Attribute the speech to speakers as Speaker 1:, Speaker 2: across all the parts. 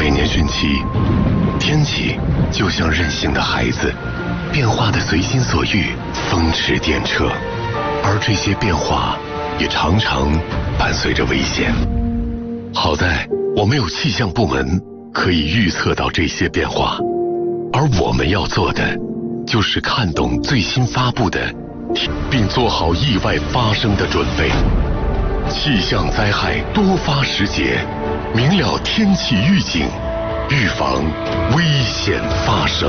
Speaker 1: 20年汛期，天气就像任性的孩子，变化的随心所欲，风驰电掣。而这些变化也常常伴随着危险。好在我们有气象部门可以预测到这些变化，而我们要做的就是看懂最新发布的，并做好意外发生的准备。气象灾害多发时节，明了天气预警，预防危险发生。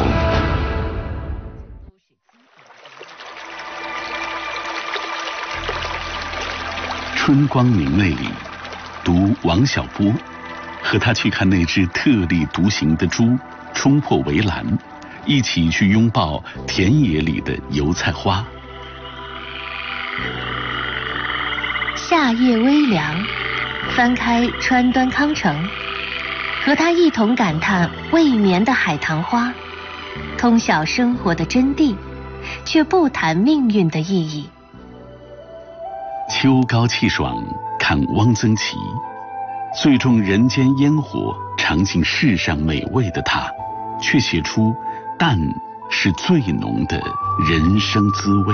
Speaker 2: 春光明媚里，读王小波，和他去看那只特立独行的猪冲破围栏，一起去拥抱田野里的油菜花。
Speaker 3: 夏夜微凉，翻开川端康成，和他一同感叹未眠的海棠花，通晓生活的真谛，却不谈命运的意义。
Speaker 2: 秋高气爽，看汪曾祺，最重人间烟火，尝尽世上美味的他，却写出淡是最浓的人生滋味。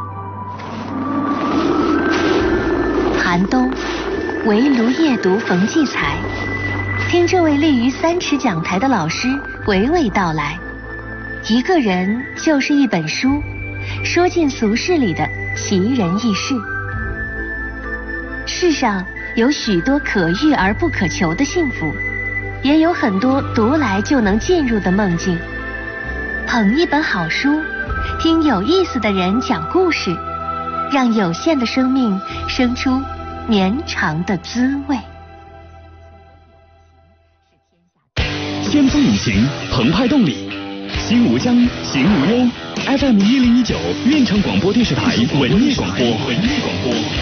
Speaker 3: 寒冬，围炉夜读冯骥才，听这位立于3尺讲台的老师娓娓道来。一个人就是一本书，说尽俗世里的奇人异事。世上有许多可遇而不可求的幸福，也有很多读来就能进入的梦境。捧一本好书，听有意思的人讲故事，让有限的生命生出绵长的滋味。
Speaker 4: 先锋引擎，澎湃动力，心无疆，行无忧。FM 1019，运城广播电视台文艺广播。